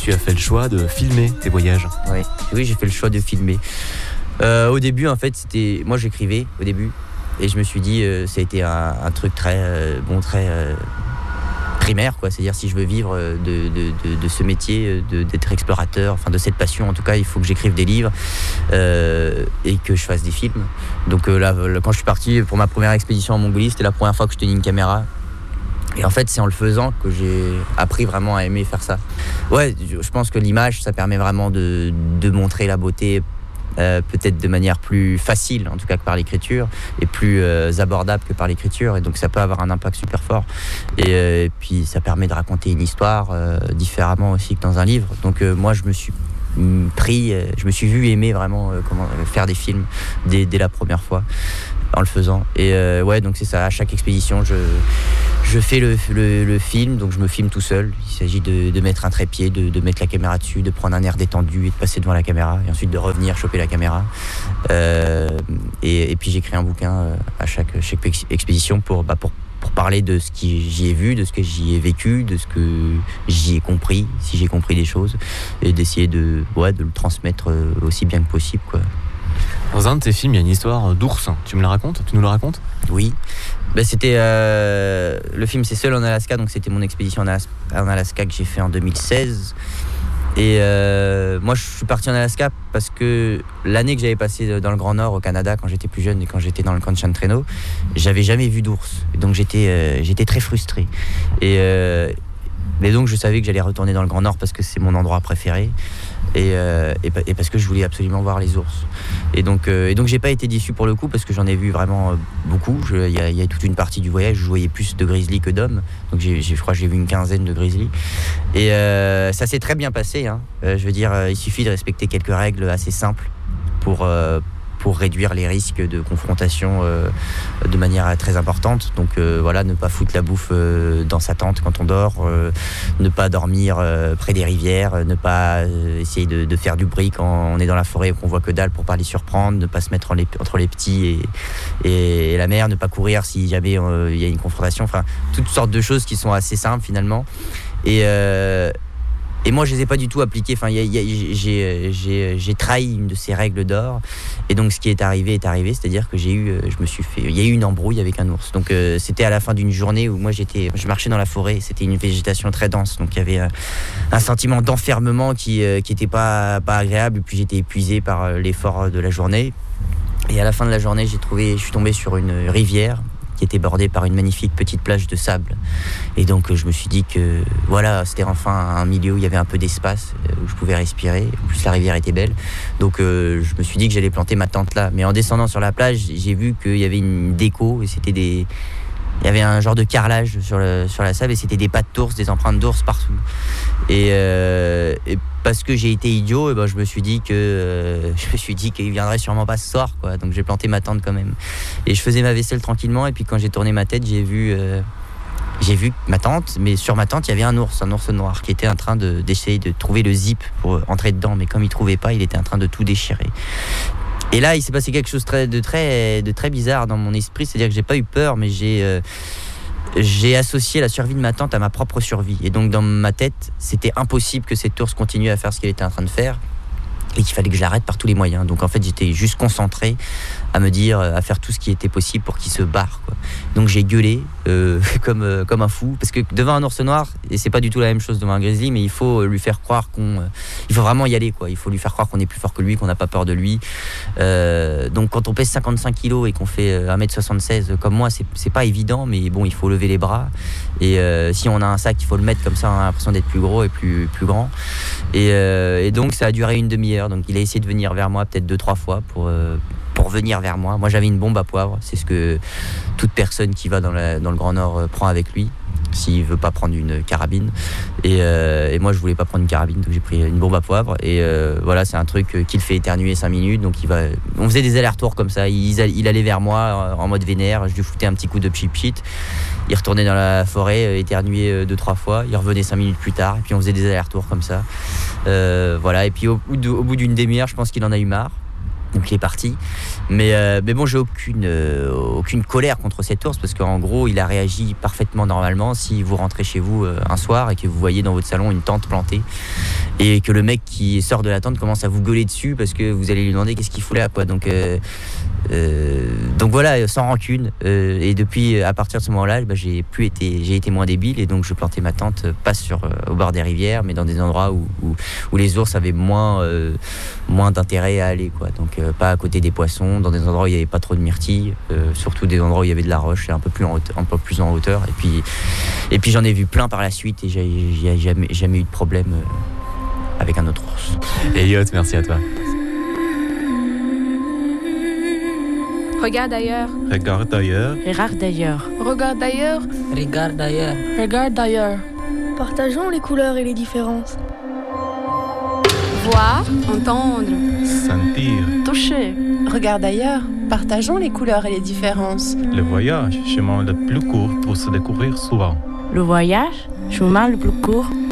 tu as fait le choix de filmer tes voyages. Oui, j'ai fait le choix de filmer. Au début, en fait, moi j'écrivais au début et je me suis dit, ça a été un truc très primaire, quoi. C'est-à-dire, si je veux vivre de ce métier, d'être explorateur, enfin de cette passion, en tout cas, il faut que j'écrive des livres et que je fasse des films. Donc là, quand je suis parti pour ma première expédition en Mongolie, c'était la première fois que je tenais une caméra. Et en fait, c'est en le faisant que j'ai appris vraiment à aimer faire ça. Ouais, je pense que l'image, ça permet vraiment de montrer la beauté, peut-être de manière plus facile, en tout cas que par l'écriture, et plus abordable que par l'écriture. Et donc, ça peut avoir un impact super fort. Et puis, ça permet de raconter une histoire différemment aussi que dans un livre. Donc, moi, je me suis vu aimer vraiment comment faire des films dès la première fois en le faisant. Et ouais, donc c'est ça, à chaque expédition, je fais le film, donc je me filme tout seul. Il s'agit de mettre un trépied, de mettre la caméra dessus, de prendre un air détendu et de passer devant la caméra, et ensuite de revenir choper la caméra. Et puis j'écris un bouquin à chaque expédition pour parler de ce que j'y ai vu, de ce que j'y ai vécu, de ce que j'y ai compris, si j'ai compris des choses, et d'essayer de le transmettre aussi bien que possible, quoi. Dans un de tes films, il y a une histoire d'ours. Tu nous la racontes ? Oui. C'était le film, c'est Seul en Alaska, donc c'était mon expédition en Alaska que j'ai fait en 2016. Et moi, je suis parti en Alaska parce que l'année que j'avais passée dans le Grand Nord, au Canada, quand j'étais plus jeune et quand j'étais dans le camp de Chantreno, j'avais jamais vu d'ours. Et donc j'étais très frustré. Mais donc je savais que j'allais retourner dans le Grand Nord parce que c'est mon endroit préféré. Et parce que je voulais absolument voir les ours. Et donc j'ai pas été déçu pour le coup, parce que j'en ai vu vraiment beaucoup. Il y a toute une partie du voyage où je voyais plus de grizzlies que d'hommes. Donc je crois que j'ai vu une quinzaine de grizzlies. Et ça s'est très bien passé, hein. Je veux dire, il suffit de respecter quelques règles assez simples pour réduire les risques de confrontation de manière très importante. Donc ne pas foutre la bouffe dans sa tente quand on dort, ne pas dormir près des rivières, ne pas essayer de faire du bruit quand on est dans la forêt et qu'on voit que dalle pour pas les surprendre, ne pas se mettre entre les petits et la mer, ne pas courir si jamais il y a une confrontation. Enfin, toutes sortes de choses qui sont assez simples finalement. Et moi, je les ai pas du tout appliquées. Enfin, j'ai trahi une de ces règles d'or. Et donc, ce qui est arrivé, c'est-à-dire que il y a eu une embrouille avec un ours. Donc, c'était à la fin d'une journée où moi, je marchais dans la forêt. C'était une végétation très dense. Donc, il y avait un sentiment d'enfermement qui était pas agréable. Et puis, j'étais épuisé par l'effort de la journée. Et à la fin de la journée, je suis tombé sur une rivière qui était bordée par une magnifique petite plage de sable. Et donc je me suis dit que c'était enfin un milieu où il y avait un peu d'espace, où je pouvais respirer. En plus la rivière était belle. Donc je me suis dit que j'allais planter ma tente là. Mais en descendant sur la plage, j'ai vu qu'il y avait une déco et il y avait un genre de carrelage sur la sable et c'était des pattes d'ours, des empreintes d'ours partout. Et parce que j'ai été idiot, je me suis dit qu'il viendrait sûrement pas ce soir, quoi. Donc j'ai planté ma tente quand même. Et je faisais ma vaisselle tranquillement, et puis quand j'ai tourné ma tête, j'ai vu ma tente, mais sur ma tente il y avait un ours noir qui était en train d'essayer de trouver le zip pour entrer dedans, mais comme il trouvait pas, il était en train de tout déchirer. Et là, il s'est passé quelque chose de très bizarre dans mon esprit, c'est-à-dire que j'ai pas eu peur, mais j'ai associé la survie de ma tante à ma propre survie. Et donc, dans ma tête, c'était impossible que cet ours continue à faire ce qu'il était en train de faire et qu'il fallait que je l'arrête par tous les moyens. Donc, en fait, j'étais juste concentré à faire tout ce qui était possible pour qu'il se barre, quoi. Donc, j'ai gueulé comme un fou, parce que devant un ours noir, et c'est pas du tout la même chose devant un grizzly, mais il faut lui faire croire il faut vraiment y aller, quoi. Il faut lui faire croire qu'on est plus fort que lui, qu'on n'a pas peur de lui. Donc quand on pèse 55 kilos et qu'on fait 1m76 comme moi, c'est pas évident, mais bon, il faut lever les bras. Et si on a un sac, il faut le mettre comme ça, on a l'impression d'être plus gros et plus grand. Et donc ça a duré une demi-heure. Donc il a essayé de venir vers moi peut-être 2-3 fois pour venir vers moi. Moi j'avais une bombe à poivre, c'est ce que toute personne qui va dans le Grand Nord prend avec lui s'il veut pas prendre une carabine. Et moi je voulais pas prendre une carabine, donc j'ai pris une bombe à poivre. Et c'est un truc qui le fait éternuer 5 minutes. Donc on faisait des allers-retours comme ça. Il allait vers moi en mode vénère, je lui foutais un petit coup de pchit-pchit. Il retournait dans la forêt, éternuait 2-3 fois, il revenait 5 minutes plus tard, et puis on faisait des allers-retours comme ça. Et puis au bout d'une demi-heure, je pense qu'il en a eu marre. Donc il est parti, mais bon, j'ai aucune colère contre cet ours, parce qu'en gros il a réagi parfaitement normalement. Si vous rentrez chez vous un soir et que vous voyez dans votre salon une tente plantée et que le mec qui sort de la tente commence à vous gueuler dessus parce que vous allez lui demander qu'est-ce qu'il fout là, quoi. Donc voilà, sans rancune. Et depuis, à partir de ce moment-là, j'ai été moins débile, et donc je plantais ma tente pas au bord des rivières, mais dans des endroits où les ours avaient moins d'intérêt à aller, quoi. Donc pas à côté des poissons, dans des endroits où il n'y avait pas trop de myrtilles, surtout des endroits où il y avait de la roche, un peu plus en hauteur. Et puis j'en ai vu plein par la suite, et j'ai jamais eu de problème avec un autre ours. Elliot, merci à toi. Regarde ailleurs. Regarde ailleurs. Regarde ailleurs. Regarde ailleurs. Regarde ailleurs. Regarde ailleurs. Partageons les couleurs et les différences. Voir, entendre, Sentir. Toucher. Regarde ailleurs. Partageons les couleurs et les différences. Le voyage, chemin le plus court pour se découvrir souvent. Le voyage, chemin le plus court